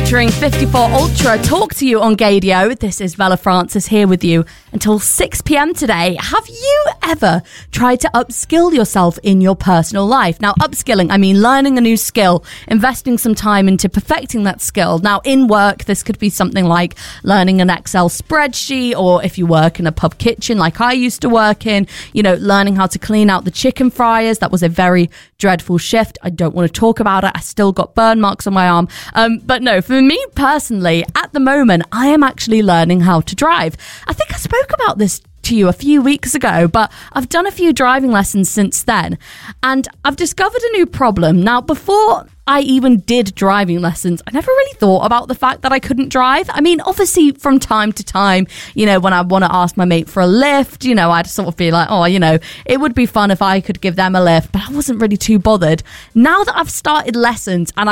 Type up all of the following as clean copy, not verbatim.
featuring 54 Ultra talk to you on Gadio. This is Bella Francis here with you until 6 p.m. today. Have you ever tried to upskill yourself in your personal life? Now, upskilling, I mean learning a new skill, investing some time into perfecting that skill. Now, in work, this could be something like learning an Excel spreadsheet, or if you work in a pub kitchen like I used to work in, learning how to clean out the chicken fryers. That was a very dreadful shift. I don't want to talk about it. I still got burn marks on my arm. But no, for me personally, at the moment, I am actually learning how to drive. I think I spoke about this to you a few weeks ago, but I've done a few driving lessons since then, and I've discovered a new problem. Now, before I even did driving lessons, I never really thought about the fact that I couldn't drive. I mean, obviously from time to time, when I want to ask my mate for a lift, I'd sort of be like, it would be fun if I could give them a lift, but I wasn't really too bothered. Now that I've started lessons and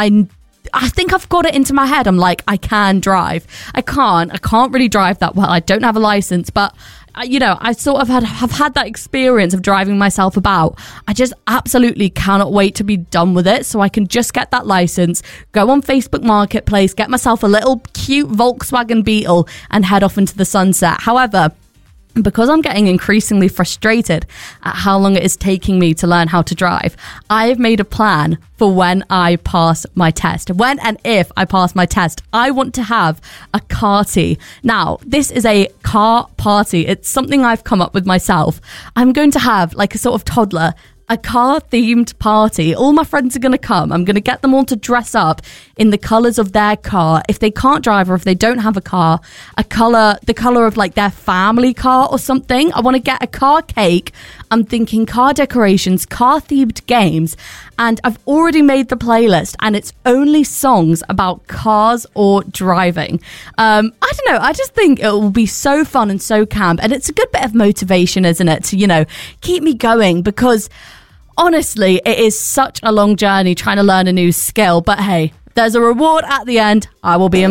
I think I've got it into my head, I'm like, I can drive. I can't really drive that well. I don't have a license, but I sort of have had that experience of driving myself about. I just absolutely cannot wait to be done with it so I can just get that license, go on Facebook Marketplace, get myself a little cute Volkswagen Beetle and head off into the sunset. However, because I'm getting increasingly frustrated at how long it is taking me to learn how to drive, I have made a plan for when I pass my test. When and if I pass my test, I want to have a carty. Now, this is a car party. It's something I've come up with myself. I'm going to have like a sort of toddler, a car-themed party. All my friends are going to come. I'm going to get them all to dress up in the colours of their car. If they can't drive or if they don't have a car, the colour of like their family car or something. I want to get a car cake. I'm thinking car decorations, car-themed games. And I've already made the playlist and it's only songs about cars or driving. I don't know. I just think it will be so fun and so camp. And it's a good bit of motivation, isn't it? To, keep me going, because honestly, it is such a long journey trying to learn a new skill. But hey, there's a reward at the end. I will be